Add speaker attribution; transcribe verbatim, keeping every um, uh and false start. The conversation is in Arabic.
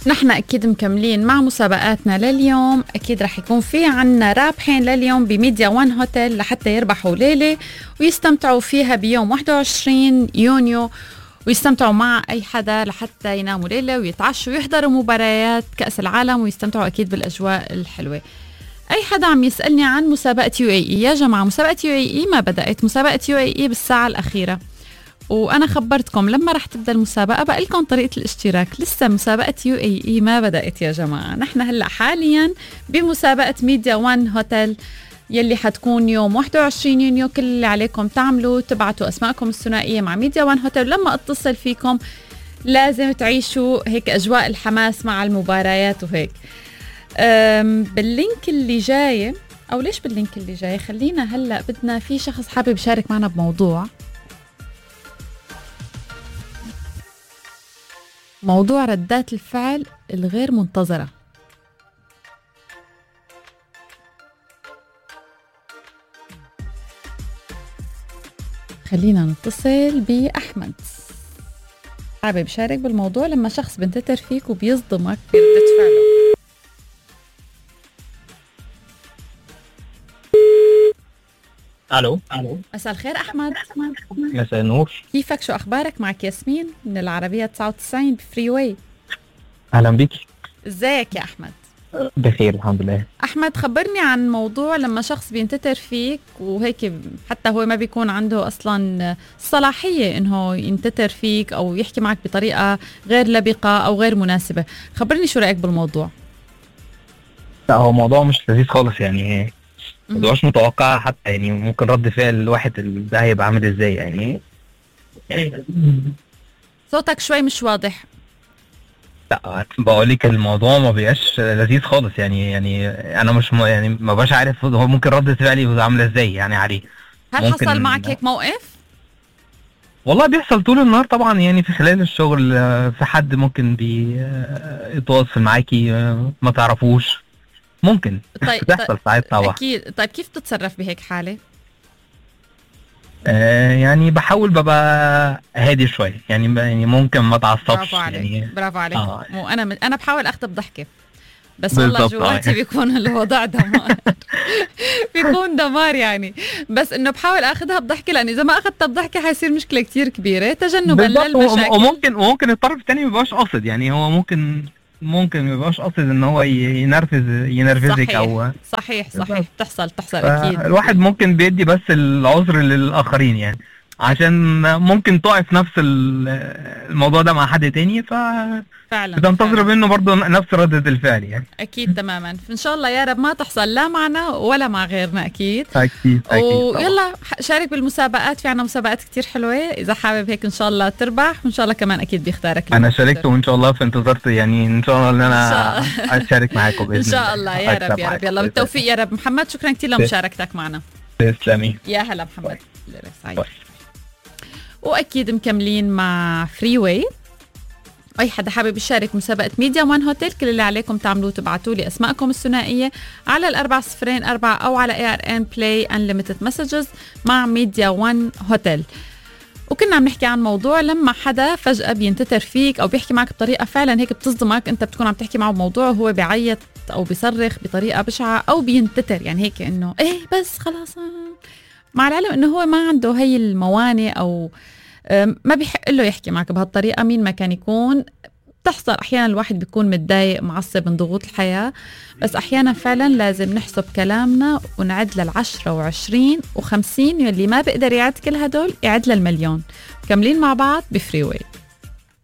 Speaker 1: نحن أكيد مكملين مع مسابقاتنا لليوم. أكيد رح يكون في عنا رابحين لليوم بميديا وان هوتيل لحتى يربحوا ليلة ويستمتعوا فيها بيوم واحد وعشرين يونيو، ويستمتعوا مع أي حدا لحتى يناموا ليلة ويتعشوا ويحضروا مباريات كأس العالم ويستمتعوا أكيد بالأجواء الحلوة. أي حدا عم يسألني عن مسابقة يو اي اي. يا جماعة مسابقة يو اي اي ما بدأت. مسابقة يو اي اي بالساعة الأخيرة، وأنا خبرتكم لما رح تبدأ المسابقة بقى لكم طريقة الاشتراك. لسه مسابقة يو اي اي ما بدأت يا جماعة. نحن هلأ حاليا بمسابقة ميديا وان هوتيل يلي حتكون يوم واحد وعشرين يونيو. كل اللي عليكم تعملوا تبعتوا أسماءكم الثنائية مع ميديا وان هوتيل. لما اتصل فيكم لازم تعيشوا هيك أجواء الحماس مع المباريات وهيك. باللينك اللي جاي، أو ليش باللينك اللي جاي، خلينا هلأ بدنا في شخص حابب يشارك معنا بموضوع موضوع ردات الفعل الغير منتظرة. خلينا نتصل بأحمد، حابب يشارك بالموضوع لما شخص بنتتر فيك وبيصدمك بردة فعله.
Speaker 2: الو الو
Speaker 1: مساء الخير احمد.
Speaker 2: مساء النور،
Speaker 1: كيفك؟ شو اخبارك؟ معك ياسمين من العربيه تسعة وتسعين بفري واي.
Speaker 2: اهلا بيكي.
Speaker 1: ازيك يا احمد؟
Speaker 2: بخير الحمد لله.
Speaker 1: احمد خبرني عن موضوع لما شخص بينتتر فيك وهيك حتى هو ما بيكون عنده اصلا صلاحيه انه ينتتر فيك او يحكي معك بطريقه غير لبقه او غير مناسبه. خبرني شو رايك بالموضوع؟
Speaker 2: لا هو موضوع مش لذيذ خالص، يعني موضوع مش متوقع حتى، يعني ممكن رد فعل الواحد ده هيبقى عامل ازاي يعني.
Speaker 1: صوتك شوي مش واضح.
Speaker 2: لا بقول لك الموضوع ما بيبقاش لذيذ خالص، يعني يعني انا مش م... يعني ما بقاش عارف هو ممكن رد فعلي يبقى عامل ازاي يعني عليه.
Speaker 1: هل حصل معك هيك موقف؟
Speaker 2: والله بيحصل طول النهار طبعا، يعني في خلال الشغل في حد ممكن بيتواصل معاكي ما تعرفوش، ممكن
Speaker 1: طيب
Speaker 2: بيحصل ساعات طبعا.
Speaker 1: اكيد. طيب كيف تتصرف بهيك حاله؟
Speaker 2: آه يعني بحاول ببقى هادي شويه، يعني يعني ممكن ما اتعصبش.
Speaker 1: برافو عليك
Speaker 2: يعني
Speaker 1: برافو عليك.
Speaker 2: آه.
Speaker 1: مو انا من... انا بحاول اخذ بضحكه بس والله جواتي
Speaker 2: آه.
Speaker 1: بيكون الوضع دمار. بيكون دمار يعني، بس انه بحاول اخذها بضحكه، لان اذا ما اخذتها بضحكه حيصير مشكله كتير كبيره تجنبا للمشاكل.
Speaker 2: وممكن وممكن الطرف الثاني ما يبقاش قاصد، يعني هو ممكن ممكن ما يبقاش قاصد ان هو ينرفز ينرفزك.
Speaker 1: صحيح.
Speaker 2: او
Speaker 1: صحيح صحيح بتحصل بتحصل اكيد.
Speaker 2: الواحد ممكن بيدي بس العذر للاخرين، يعني عشان ممكن تقع في نفس الموضوع ده مع حد تاني، ف
Speaker 1: فعلا
Speaker 2: بتنتظر منه برضه نفس ردة الفعل يعني.
Speaker 1: اكيد تماما. ان شاء الله يا رب ما تحصل لا معنا ولا مع غيرنا. اكيد
Speaker 2: اكيد اكيد.
Speaker 1: ويلا شارك بالمسابقات، في عنا مسابقات كتير حلوه اذا حابب هيك ان شاء الله تربح، وان شاء الله كمان اكيد بيختارك.
Speaker 2: انا شاركت وان شاء الله في انتظرت، يعني ان شاء الله ان انا اشارك معاكم باذن الله.
Speaker 1: ان شاء الله يا رب يا رب. يلا بالتوفيق يا رب. محمد شكرا كثير لمشاركتك معنا.
Speaker 2: تسلمي.
Speaker 1: يا هلا محمد. ليلك سعيد. واكيد مكملين مع فري واي. اي حدا حابب يشارك مسابقه ميديا وان هوتيل، كل اللي عليكم تعملوه تبعتوا لي اسماءكم الثنائيه على الأربعة صفرين أربعة او على اي ار ان بلاي انليمتد مسجز مع ميديا وان هوتيل. وكنا عم نحكي عن موضوع لما حدا فجأة بينتتر فيك او بيحكي معك بطريقه فعلا هيك بتصدمك. انت بتكون عم تحكي معه بموضوع وهو بيعيط او بيصرخ بطريقه بشعه او بينتتر، يعني هيك انه ايه بس خلاص، مع العلم انه هو ما عنده هي الموانئ او ما بيحق له يحكي معك بهالطريقة مين ما كان يكون. بتحصل أحيانا الواحد بيكون متضايق معصب من ضغوط الحياة، بس أحيانا فعلا لازم نحسب كلامنا ونعد للعشرة وعشرين وخمسين، واللي ما بيقدر يعد كل هدول يعد للمليون. مكملين مع بعض بفري واي.